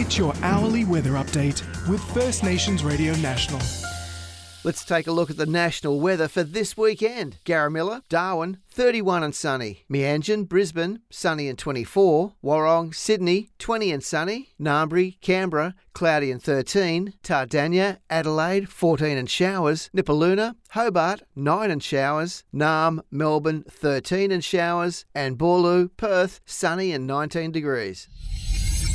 Get your hourly weather update with First Nations Radio National. Let's take a look at the national weather for this weekend. Garamilla, Darwin, 31 and sunny. Meanjin, Brisbane, sunny and 24. Warrong, Sydney, 20 and sunny. Narmbri, Canberra, cloudy and 13. Tardania, Adelaide, 14 and showers. Nipaluna, Hobart, 9 and showers. Naarm, Melbourne, 13 and showers. And Boorloo, Perth, sunny and 19 degrees.